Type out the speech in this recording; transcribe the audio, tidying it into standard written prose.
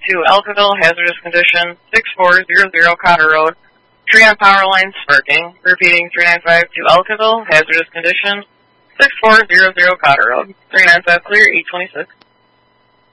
Elkaville, hazardous condition, 6400 Cotter Road. Tree on power line sparking. Repeating, 3952 Elkaville, hazardous condition, 6400 Cotter Road. 395 clear, 826.